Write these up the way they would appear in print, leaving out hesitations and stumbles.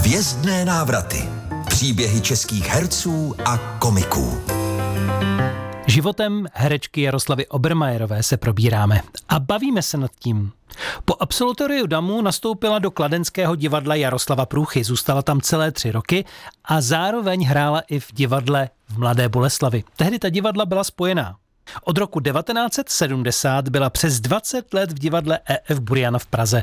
Hvězdné návraty. Příběhy českých herců a komiků. Životem herečky Jaroslavy Obermajerové se probíráme a bavíme se nad tím. Po absolutoriu DAMu nastoupila do kladenského divadla Jaroslava Průchy, zůstala tam celé 3 roky a zároveň hrála i v divadle v Mladé Boleslavi. Tehdy ta divadla byla spojená. Od roku 1970 byla přes 20 let v divadle EF Buriana v Praze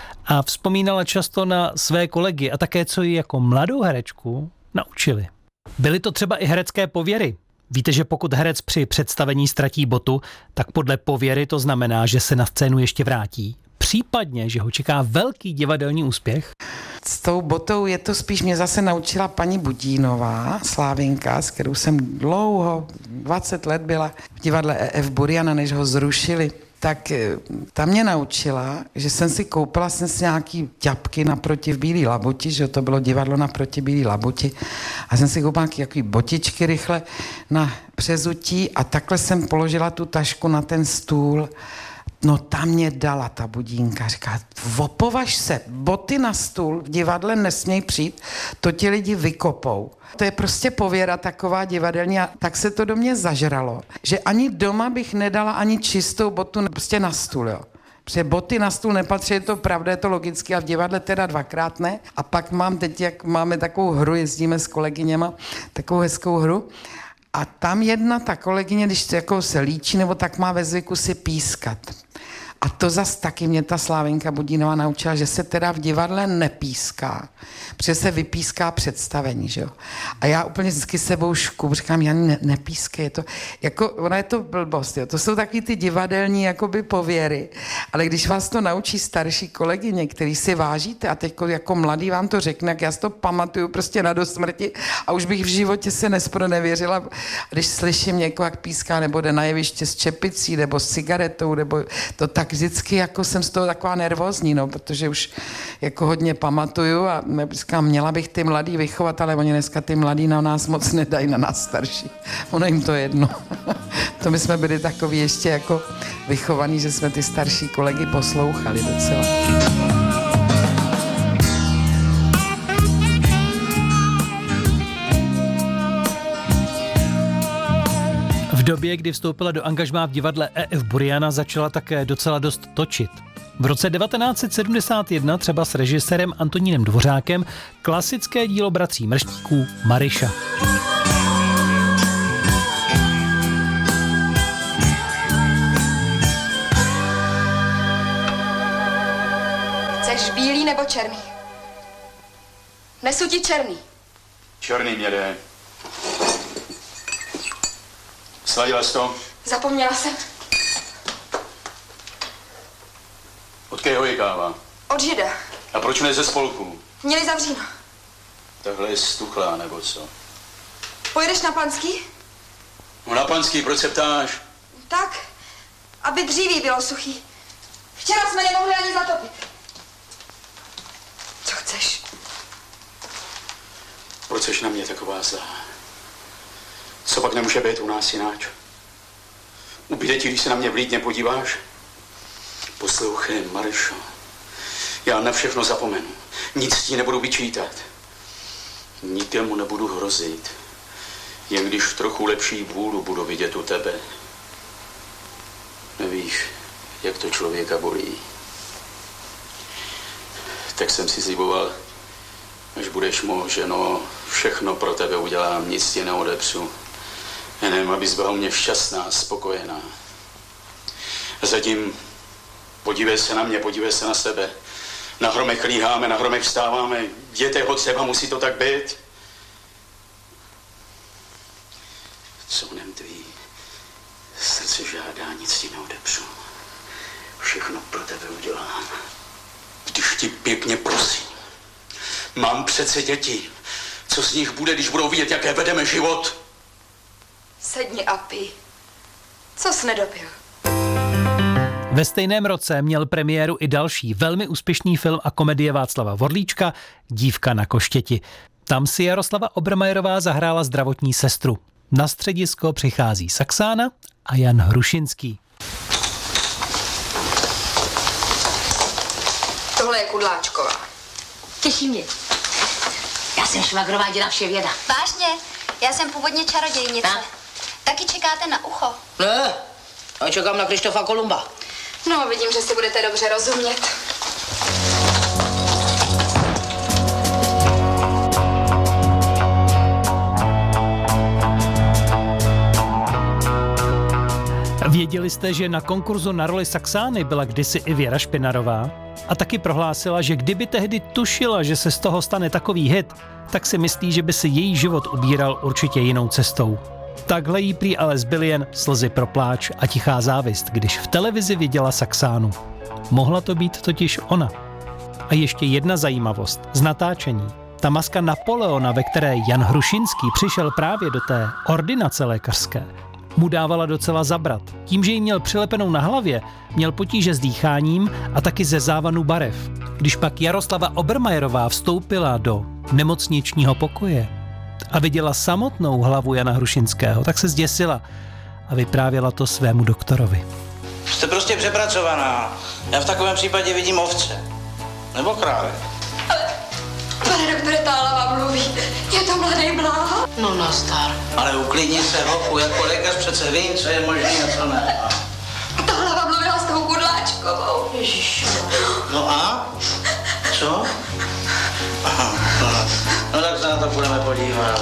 a vzpomínala často na své kolegy a také, co ji jako mladou herečku naučili. Byly to třeba i herecké pověry. Víte, že pokud herec při představení ztratí botu, tak podle pověry to znamená, že se na scénu ještě vrátí. Případně, že ho čeká velký divadelní úspěch. S tou botou je to spíš, mě zase naučila paní Budínová, Slávinka, s kterou jsem dlouho, 20 let byla v divadle EF Buriana, než ho zrušili. Tak ta mě naučila, že jsem si koupila nějaký ťapky naproti v Bílý Labuti, že to bylo divadlo naproti Bílý Labuti, a jsem si koupila nějaký botičky rychle na přezutí a takhle jsem položila tu tašku na ten stůl. No tam mě dala ta Budínka, říká, opovaž se, boty na stůl, v divadle nesměj přijít, to ti lidi vykopou. To je prostě pověra taková divadelní a tak se to do mě zažralo, že ani doma bych nedala ani čistou botu prostě na stůl, jo. Protože boty na stůl nepatří, je to pravda, je to logicky, a v divadle teda 2krát ne. A pak mám teď, jak máme takovou hru, jezdíme s kolegyněma, takovou hezkou hru, a tam jedna ta kolegyně, když to jako se líčí, nebo tak má ve zvyku si pískat. A to zas taky mě ta Slávinka Budínová naučila, že se teda v divadle nepíská, protože se vypíská představení, že jo. A já úplně vždycky sebou škup, říkám, já nepískej, je to, jako, ona je to blbost, jo. To jsou takový ty divadelní jakoby pověry, ale když vás to naučí starší kolegyně, který si vážíte a teď jako mladý vám to řekne, jak já si to pamatuju prostě na dosmrti a už bych v životě se nevěřila, když slyším někoho, jak píská, nebo jde na jeviště s čepicí, nebo s cigaretou, nebo to tak vždycky jako jsem z toho taková nervózní, no, protože už jako hodně pamatuju a říkám, měla bych ty mladý vychovat, ale oni dneska ty mladý na nás moc nedají, na nás starší. Ono jim to jedno. To my jsme byli takový ještě jako vychovaní, že jsme ty starší kolegy poslouchali docela. V době, kdy vstoupila do angažmá v divadle EF Buriana, začala také docela dost točit. V roce 1971 třeba s režisérem Antonínem Dvořákem klasické dílo bratří Mrštíků Maryša. Chceš bílý nebo černý? Nesu ti černý. Černý mě jde. Sladila jsi to? Zapomněla jsem. Od kého je káva? Od Žida. A proč ne ze spolku? Měli zavříno. Takhle je stuchlá, nebo co? Pojedeš na Panský? No na Panský, proč se ptáš? Tak, aby dříví bylo suchý. Včera jsme nemohli ani zatopit. Co chceš? Proč jsi na mě taková zlá? Co pak nemůže být u nás jináč? Ubíde ti, když se na mě vlídně podíváš? Poslouchej, Maryšo, já na všechno zapomenu. Nic ti nebudu vyčítat. Nikému nebudu hrozit. Jen když v trochu lepší vůlu budu vidět u tebe. Nevíš, jak to člověka bolí. Tak jsem si sliboval, až budeš mou ženou, všechno pro tebe udělám, nic ti neodepřu. Jenom, abys byla u mě šťastná, spokojená. A zatím podívej se na mě, podívej se na sebe. Na hromech líháme, na hromech vstáváme. Jděte ho třeba, musí to tak být. Co nem tvý srdce žádá, nic ti neodepřu. Všechno pro tebe udělám. Když ti pěkně prosím, mám přece děti. Co z nich bude, když budou vidět, jaké vedeme život? Sedni a pij. Co jsi nedopil? Ve stejném roce měl premiéru i další velmi úspěšný film a komedie Václava Vorlíčka Dívka na koštěti. Tam si Jaroslava Obermajerová zahrála zdravotní sestru. Na středisko přichází Saxána a Jan Hrušinský. Tohle je Kudláčková. Těší mě. Já jsem švagrová děda Vševěda. Vážně? Já jsem původně čarodějnice. Tak. Taky čekáte na ucho? Ne, já čekám na Krištofa Kolumba. No, vidím, že si budete dobře rozumět. Věděli jste, že na konkurzu na roli Saxány byla kdysi i Věra Špinarová? A taky prohlásila, že kdyby tehdy tušila, že se z toho stane takový hit, tak si myslí, že by si její život ubíral určitě jinou cestou. Takhle jí prý ale zbyly jen slzy pro pláč a tichá závist, když v televizi viděla Saxánu. Mohla to být totiž ona. A ještě jedna zajímavost z natáčení. Ta maska Napoleona, ve které Jan Hrušinský přišel právě do té ordinace lékařské, mu dávala docela zabrat. Tím, že ji měl přilepenou na hlavě, měl potíže s dýcháním a taky ze závanu barev. Když pak Jaroslava Obermajerová vstoupila do nemocničního pokoje a viděla samotnou hlavu Jana Hrušinského, tak se zděsila a vyprávěla to svému doktorovi. Jste prostě přepracovaná. Já v takovém případě vidím ovce. Nebo krále. Pane doktore, ta hlava mluví. Je to mladý Bláha? No nastar. Ale uklidni se, hochu, jako lékař přece vím, co je možné a co ne. Ta hlava mluvila s tou Kudláčkovou. Ježiš. No a? Co? No tak se na to budeme podívat.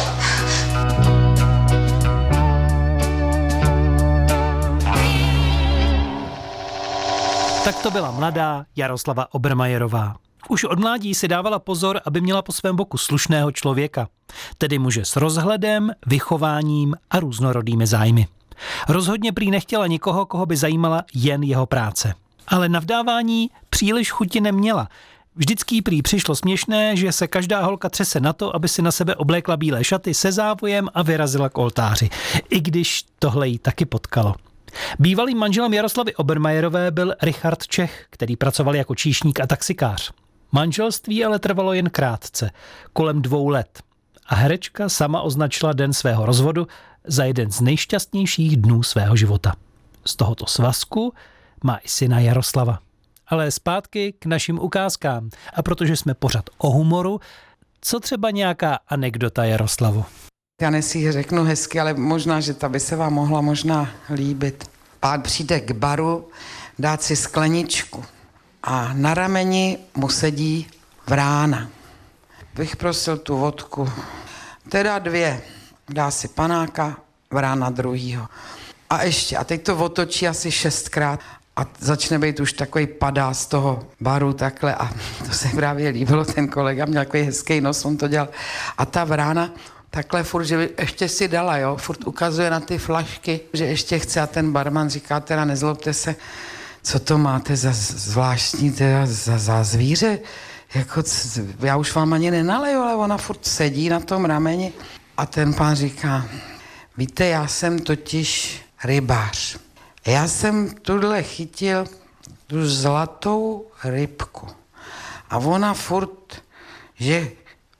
Tak to byla mladá Jaroslava Obermajerová. Už od mládí si dávala pozor, aby měla po svém boku slušného člověka, tedy muže s rozhledem, vychováním a různorodými zájmy. Rozhodně prý nechtěla nikoho, koho by zajímala jen jeho práce. Ale na vdávání příliš chuti neměla. Vždycky prý přišlo směšné, že se každá holka třese na to, aby si na sebe oblékla bílé šaty se závojem a vyrazila k oltáři. I když tohle jí taky potkalo. Bývalým manželem Jaroslavy Obermajerové byl Richard Čech, který pracoval jako číšník a taxikář. Manželství ale trvalo jen krátce, kolem 2 let. A herečka sama označila den svého rozvodu za jeden z nejšťastnějších dnů svého života. Z tohoto svazku má i syna Jaroslava. Ale zpátky k našim ukázkám. A protože jsme pořád o humoru, co třeba nějaká anekdota, Jaroslavu? Já si ji řeknu hezky, ale možná, že ta by se vám mohla možná líbit. Pán přijde k baru, dát si skleničku a na rameni mu sedí vrána. Bych prosil tu vodku. Teda 2. Dá si panáka, vrána druhýho. A ještě, a teď to otočí asi 6krát a začne být už takový padá z toho baru takhle a to se právě líbilo, ten kolega měl takový hezký nos, on to dělal. A ta vrána takhle furt, že ještě si dala, jo, furt ukazuje na ty flašky, že ještě chce a ten barman říká, teda nezlobte se, co to máte za zvláštní, teda za zvíře, jako, já už vám ani nenaleju, ale ona furt sedí na tom rameni a ten pán říká, víte, já jsem totiž rybář. Já jsem tuhle chytil tu zlatou rybku a ona furt, že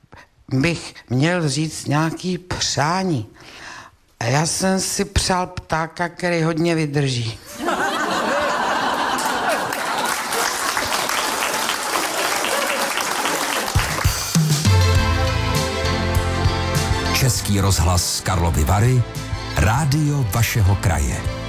bych měl říct nějaký přání. A já jsem si přál ptáka, který hodně vydrží. Český rozhlas Karlovy Vary, rádio vašeho kraje.